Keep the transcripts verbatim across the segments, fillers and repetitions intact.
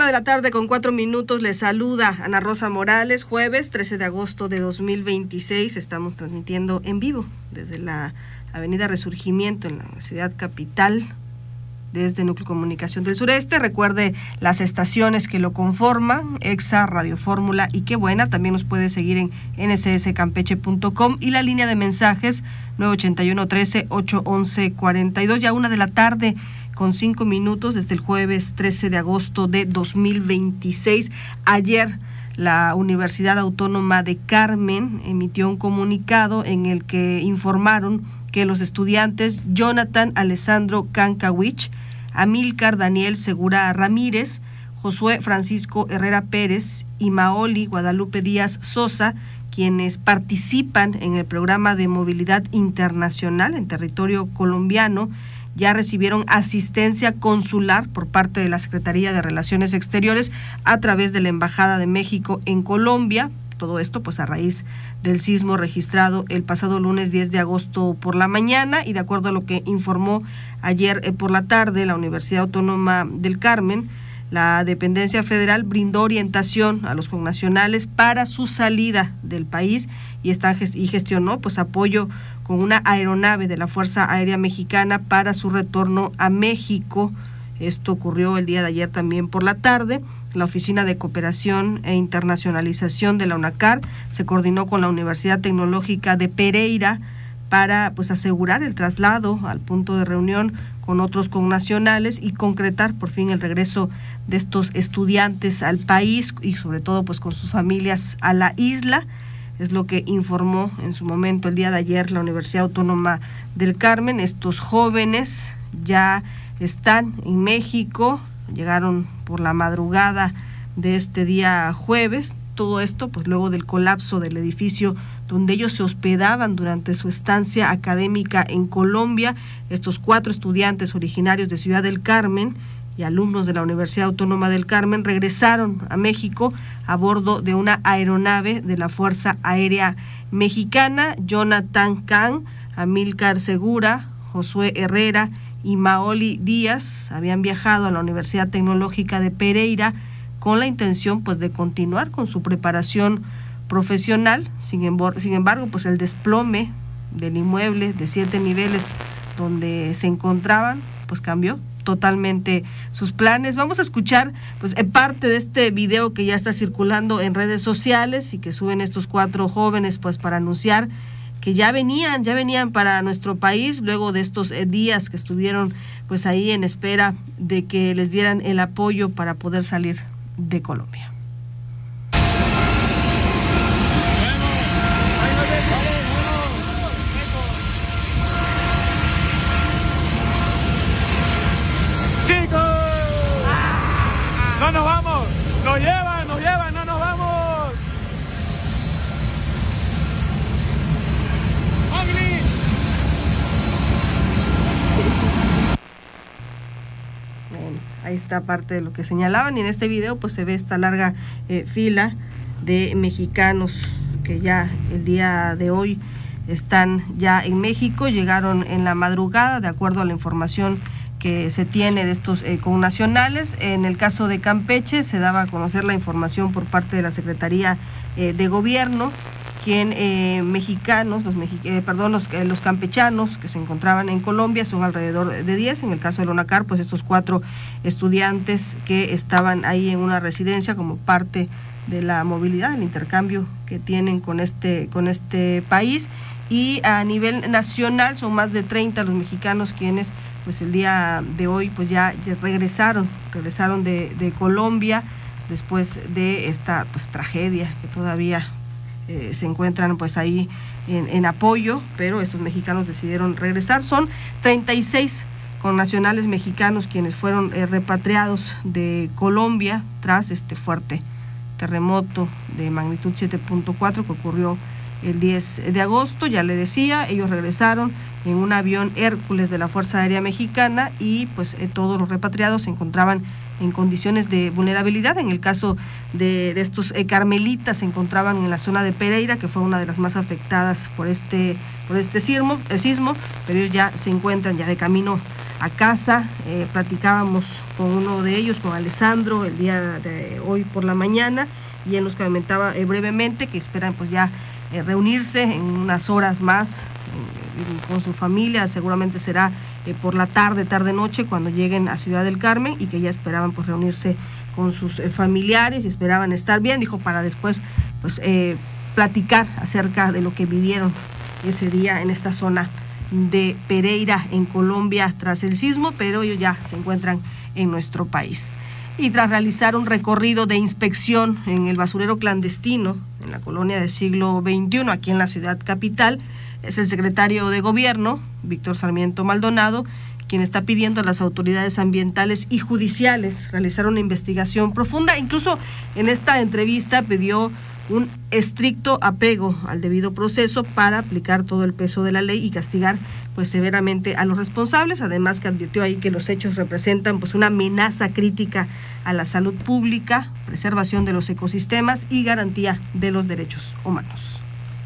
una de la tarde con cuatro minutos, les saluda Ana Rosa Morales, jueves trece de agosto de dos mil veintiséis. Estamos transmitiendo en vivo desde la avenida Resurgimiento en la ciudad capital, desde Núcleo Comunicación del Sureste. Recuerde las estaciones que lo conforman, Exa, Radio Fórmula y Qué Buena. También nos puede seguir en ene ese ese campeche punto com y la línea de mensajes nueve ochenta y uno, trece, ocho once, cuarenta y dos. Ya una de la tarde con cinco minutos desde el jueves trece de agosto de dos mil veintiséis. Ayer la Universidad Autónoma de Carmen emitió un comunicado en el que informaron que los estudiantes Jonathan Alessandro Cancawich, Amílcar Daniel Segura Ramírez, Josué Francisco Herrera Pérez y Maoli Guadalupe Díaz Sosa, quienes participan en el programa de movilidad internacional en territorio colombiano, ya recibieron asistencia consular por parte de la Secretaría de Relaciones Exteriores a través de la Embajada de México en Colombia. Todo esto pues a raíz del sismo registrado el pasado lunes diez de agosto por la mañana, y de acuerdo a lo que informó ayer eh, por la tarde la Universidad Autónoma del Carmen, la dependencia federal brindó orientación a los connacionales para su salida del país y, está, y gestionó pues apoyo con una aeronave de la Fuerza Aérea Mexicana para su retorno a México. Esto ocurrió el día de ayer también por la tarde. La Oficina de Cooperación e Internacionalización de la UNACAR se coordinó con la Universidad Tecnológica de Pereira para pues asegurar el traslado al punto de reunión con otros connacionales y concretar por fin el regreso de estos estudiantes al país y sobre todo pues con sus familias a la isla. Es lo que informó en su momento el día de ayer la Universidad Autónoma del Carmen. Estos jóvenes ya están en México, llegaron por la madrugada de este día jueves. Todo esto pues luego del colapso del edificio donde ellos se hospedaban durante su estancia académica en Colombia. Estos cuatro estudiantes originarios de Ciudad del Carmen y alumnos de la Universidad Autónoma del Carmen regresaron a México a bordo de una aeronave de la Fuerza Aérea Mexicana. Jonathan Can, Amílcar Segura, Josué Herrera y Maoli Díaz habían viajado a la Universidad Tecnológica de Pereira con la intención pues de continuar con su preparación profesional. Sin embargo, sin embargo pues el desplome del inmueble de siete niveles donde se encontraban pues cambió totalmente sus planes. Vamos a escuchar pues parte de este video que ya está circulando en redes sociales y que suben estos cuatro jóvenes pues para anunciar que ya venían, ya venían para nuestro país luego de estos eh, días que estuvieron pues ahí en espera de que les dieran el apoyo para poder salir de Colombia. ¡Chicos! ¡No nos vamos! ¡Nos llevan, nos llevan! ¡No nos vamos! ¡Ugly! Bueno, ahí está parte de lo que señalaban, y en este video pues se ve esta larga eh, fila de mexicanos que ya el día de hoy están ya en México. Llegaron en la madrugada, de acuerdo a la información que se tiene de estos eh, connacionales. En el caso de Campeche se daba a conocer la información por parte de la Secretaría eh, de Gobierno, quien eh, mexicanos, los mexi eh, perdón, los, eh, los campechanos que se encontraban en Colombia son alrededor de diez. En el caso de UNACAR, pues estos cuatro estudiantes que estaban ahí en una residencia como parte de la movilidad, el intercambio que tienen con este, con este país. Y a nivel nacional son más de treinta los mexicanos quienes pues el día de hoy pues ya, ya regresaron, regresaron de, de Colombia después de esta pues tragedia que todavía eh, se encuentran pues ahí en, en apoyo, pero estos mexicanos decidieron regresar. Son treinta y seis connacionales mexicanos quienes fueron eh, repatriados de Colombia tras este fuerte terremoto de magnitud siete punto cuatro que ocurrió el diez de agosto. Ya le decía, ellos regresaron en un avión Hércules de la Fuerza Aérea Mexicana y pues eh, todos los repatriados se encontraban en condiciones de vulnerabilidad. En el caso de, de estos eh, carmelitas se encontraban en la zona de Pereira, que fue una de las más afectadas por este, por este sismo, eh, sismo, pero ellos ya se encuentran ya de camino a casa. Eh, platicábamos con uno de ellos, con Alessandro, el día de hoy por la mañana, y él nos comentaba eh, brevemente que esperan pues ya eh, reunirse en unas horas más eh, con su familia, seguramente será eh, por la tarde, tarde-noche, cuando lleguen a Ciudad del Carmen, y que ya esperaban pues reunirse con sus eh, familiares y esperaban estar bien, dijo, para después pues eh, platicar acerca de lo que vivieron ese día en esta zona de Pereira, en Colombia, tras el sismo, pero ellos ya se encuentran en nuestro país. Y tras realizar un recorrido de inspección en el basurero clandestino en la colonia del siglo veintiuno, aquí en la ciudad capital, es el secretario de Gobierno, Víctor Sarmiento Maldonado, quien está pidiendo a las autoridades ambientales y judiciales realizar una investigación profunda. Incluso en esta entrevista pidió un estricto apego al debido proceso para aplicar todo el peso de la ley y castigar pues severamente a los responsables. Además, que advirtió ahí que los hechos representan pues una amenaza crítica a la salud pública, preservación de los ecosistemas y garantía de los derechos humanos.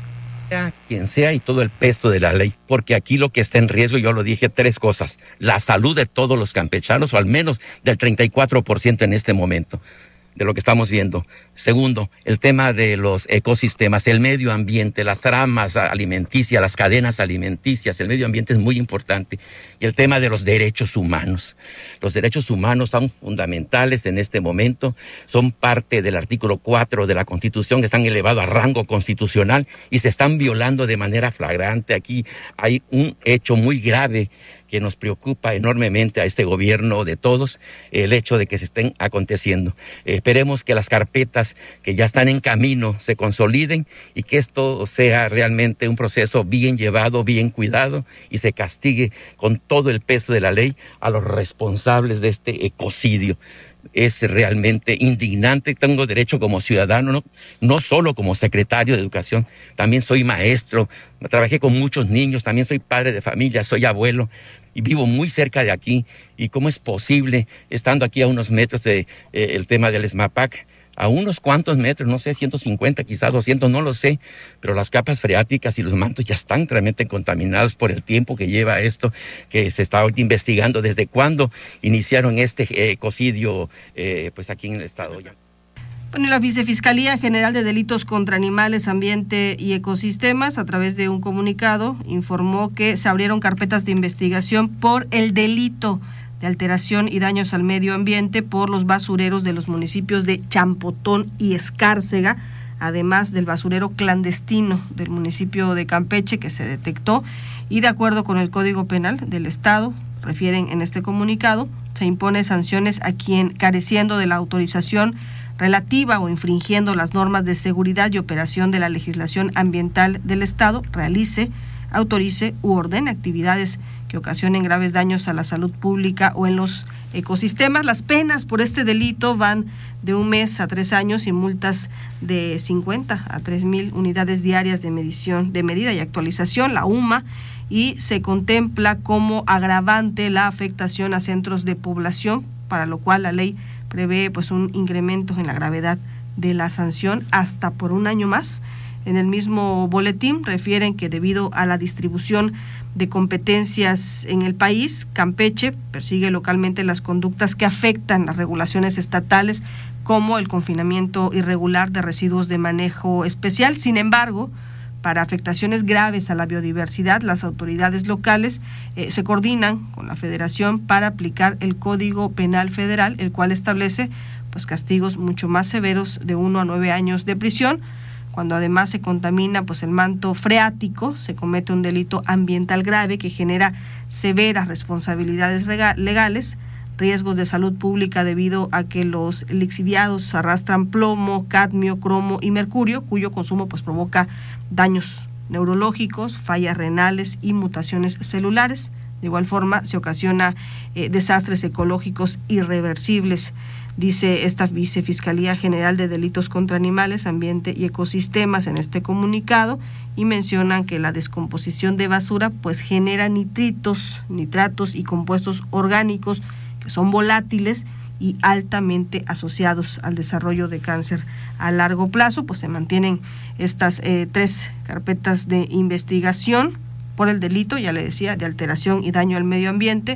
Quien sea y todo el peso de la ley, porque aquí lo que está en riesgo, yo lo dije, tres cosas: la salud de todos los campechanos, o al menos del treinta y cuatro por ciento en este momento de lo que estamos viendo. Segundo, el tema de los ecosistemas, el medio ambiente, las tramas alimenticias, las cadenas alimenticias, el medio ambiente es muy importante. Y el tema de los derechos humanos. Los derechos humanos son fundamentales en este momento, son parte del artículo cuatro de la Constitución, que están elevados a rango constitucional y se están violando de manera flagrante. Aquí hay un hecho muy grave que nos preocupa enormemente a este gobierno de todos, el hecho de que se estén aconteciendo. Eh, esperemos que las carpetas que ya están en camino se consoliden y que esto sea realmente un proceso bien llevado, bien cuidado, y se castigue con todo el peso de la ley a los responsables de este ecocidio. Es realmente indignante. Tengo derecho como ciudadano, no, no solo como secretario de Educación, también soy maestro, trabajé con muchos niños, también soy padre de familia, soy abuelo y vivo muy cerca de aquí. ¿Y cómo es posible, estando aquí a unos metros del de, eh, el tema del SMAPAC, a unos cuantos metros, no sé, ciento cincuenta, quizás doscientos, no lo sé, pero las capas freáticas y los mantos ya están realmente contaminados por el tiempo que lleva esto, que se está investigando desde cuándo iniciaron este ecocidio eh, pues aquí en el estado ya. Bueno, la Vicefiscalía General de Delitos contra Animales, Ambiente y Ecosistemas, a través de un comunicado, informó que se abrieron carpetas de investigación por el delito de alteración y daños al medio ambiente por los basureros de los municipios de Champotón y Escárcega, además del basurero clandestino del municipio de Campeche que se detectó, y de acuerdo con el Código Penal del Estado, refieren en este comunicado, se impone sanciones a quien, careciendo de la autorización relativa o infringiendo las normas de seguridad y operación de la legislación ambiental del Estado, realice, autorice u ordene actividades que ocasionen graves daños a la salud pública o en los ecosistemas. Las penas por este delito van de un mes a tres años y multas de cincuenta a tres mil unidades diarias de medición, de medida y actualización, la U M A, y se contempla como agravante la afectación a centros de población, para lo cual la ley prevé pues un incremento en la gravedad de la sanción hasta por un año más. En el mismo boletín refieren que debido a la distribución de competencias en el país, Campeche persigue localmente las conductas que afectan las regulaciones estatales, como el confinamiento irregular de residuos de manejo especial. Sin embargo, para afectaciones graves a la biodiversidad, las autoridades locales eh, se coordinan con la Federación para aplicar el Código Penal Federal, el cual establece pues castigos mucho más severos de uno a nueve años de prisión. Cuando además se contamina pues el manto freático, se comete un delito ambiental grave que genera severas responsabilidades legales, riesgos de salud pública debido a que los lixiviados arrastran plomo, cadmio, cromo y mercurio, cuyo consumo pues provoca daños neurológicos, fallas renales y mutaciones celulares. De igual forma, se ocasiona eh, desastres ecológicos irreversibles, dice esta Vicefiscalía General de Delitos contra Animales, Ambiente y Ecosistemas en este comunicado, y mencionan que la descomposición de basura pues genera nitritos, nitratos y compuestos orgánicos que son volátiles y altamente asociados al desarrollo de cáncer a largo plazo. Pues se mantienen estas eh, tres carpetas de investigación por el delito, ya le decía, de alteración y daño al medio ambiente,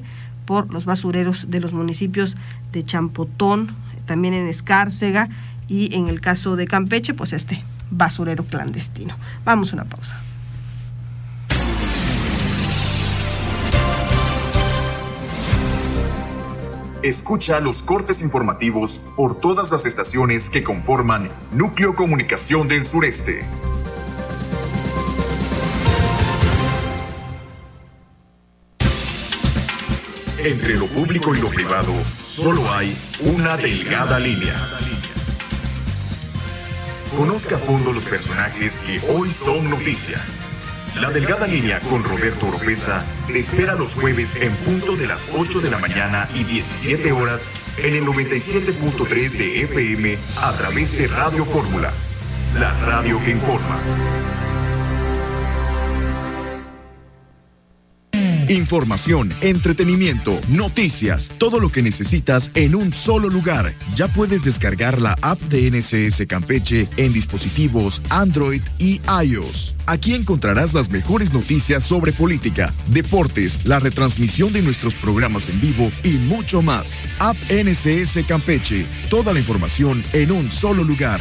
por los basureros de los municipios de Champotón, también en Escárcega, y en el caso de Campeche, pues este basurero clandestino. Vamos a una pausa. Escucha los cortes informativos por todas las estaciones que conforman Núcleo Comunicación del Sureste. Entre lo público y lo privado, solo hay una delgada línea. Conozca a fondo los personajes que hoy son noticia. La Delgada Línea con Roberto Oropeza te espera los jueves en punto de las ocho de la mañana y diecisiete horas en el noventa y siete punto tres de F M a través de Radio Fórmula, la radio que informa. Información, entretenimiento, noticias, todo lo que necesitas en un solo lugar. Ya puedes descargar la app de N S S Campeche en dispositivos Android y iOS. Aquí encontrarás las mejores noticias sobre política, deportes, la retransmisión de nuestros programas en vivo y mucho más. App N S S Campeche, toda la información en un solo lugar.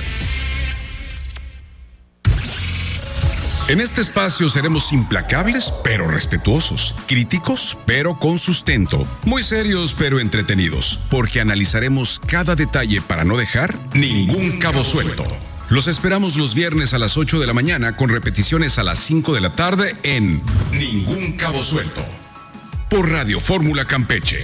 En este espacio seremos implacables, pero respetuosos, críticos, pero con sustento, muy serios, pero entretenidos, porque analizaremos cada detalle para no dejar ningún cabo suelto. Los esperamos los viernes a las ocho de la mañana con repeticiones a las cinco de la tarde en Ningún Cabo Suelto, por Radio Fórmula Campeche.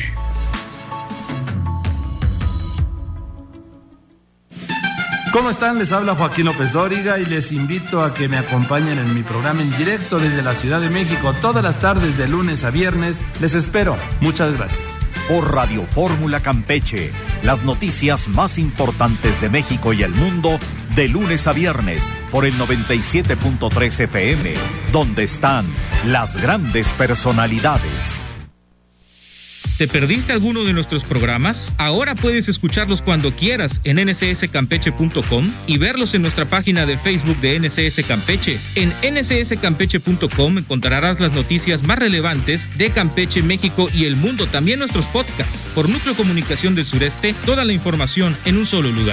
¿Cómo están? Les habla Joaquín López Dóriga y les invito a que me acompañen en mi programa en directo desde la Ciudad de México todas las tardes de lunes a viernes. Les espero. Muchas gracias. Por Radio Fórmula Campeche, las noticias más importantes de México y el mundo de lunes a viernes por el noventa y siete punto tres F M, donde están las grandes personalidades. ¿Te perdiste alguno de nuestros programas? Ahora puedes escucharlos cuando quieras en N S S campeche punto com y verlos en nuestra página de Facebook de N S S Campeche. En N S S campeche punto com encontrarás las noticias más relevantes de Campeche, México y el mundo, también nuestros podcasts. Por Núcleo Comunicación del Sureste, toda la información en un solo lugar.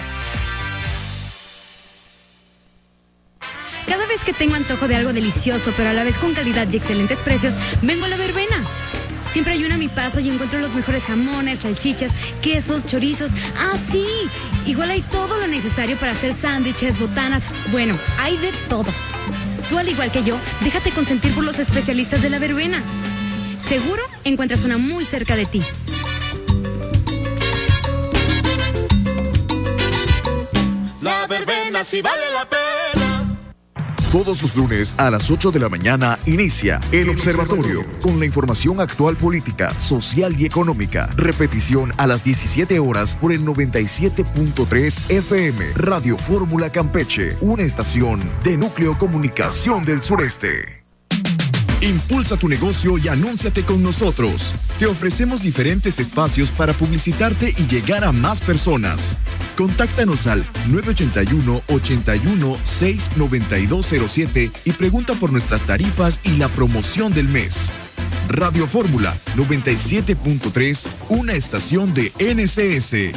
Cada vez que tengo antojo de algo delicioso, pero a la vez con calidad y excelentes precios, vengo a La Verbena. Siempre hay una a mi paso y encuentro los mejores jamones, salchichas, quesos, chorizos. ¡Ah, sí! Igual hay todo lo necesario para hacer sándwiches, botanas. Bueno, hay de todo. Tú, al igual que yo, déjate consentir por los especialistas de La Verbena. Seguro encuentras una muy cerca de ti. La Verbena sí vale la pena. Todos los lunes a las ocho de la mañana inicia El Observatorio con la información actual política, social y económica. Repetición a las diecisiete horas por el noventa y siete punto tres F M. Radio Fórmula Campeche, una estación de Núcleo Comunicación del Sureste. Impulsa tu negocio y anúnciate con nosotros. Te ofrecemos diferentes espacios para publicitarte y llegar a más personas. Contáctanos al nueve ocho uno, ocho uno, seis nueve dos cero siete y pregunta por nuestras tarifas y la promoción del mes. Radio Fórmula noventa y siete punto tres, una estación de N S S.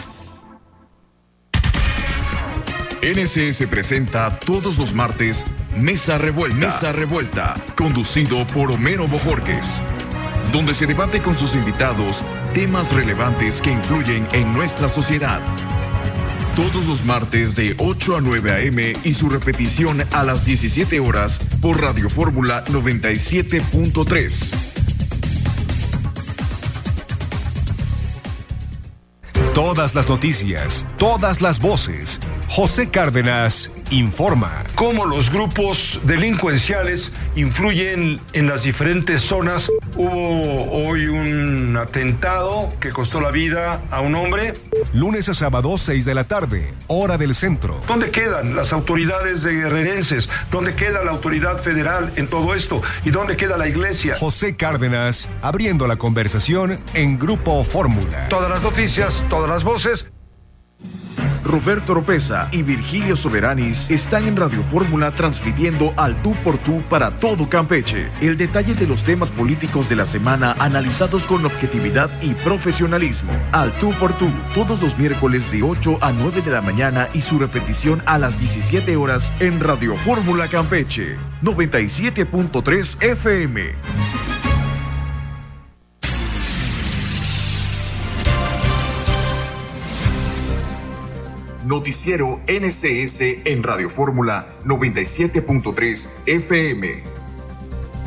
N S S presenta todos los martes Mesa Revuelta, Mesa Revuelta, conducido por Homero Bojorquez, donde se debate con sus invitados temas relevantes que influyen en nuestra sociedad. Todos los martes de ocho a nueve a eme y su repetición a las diecisiete horas por Radio Fórmula noventa y siete punto tres. Todas las noticias, todas las voces. José Cárdenas informa. Cómo los grupos delincuenciales influyen en las diferentes zonas. Hubo hoy un atentado que costó la vida a un hombre. Lunes a sábado, seis de la tarde, hora del centro. ¿Dónde quedan las autoridades de guerrerenses? ¿Dónde queda la autoridad federal en todo esto? ¿Y dónde queda la iglesia? José Cárdenas, abriendo la conversación en Grupo Fórmula. Todas las noticias, todas las voces. Roberto Oropesa y Virgilio Soberanis están en Radio Fórmula transmitiendo al tú por tú para todo Campeche. El detalle de los temas políticos de la semana analizados con objetividad y profesionalismo. Al tú por tú, todos los miércoles de ocho a nueve de la mañana y su repetición a las diecisiete horas en Radio Fórmula Campeche, noventa y siete punto tres F M. Noticiero N C S en Radio Fórmula noventa y siete punto tres F M.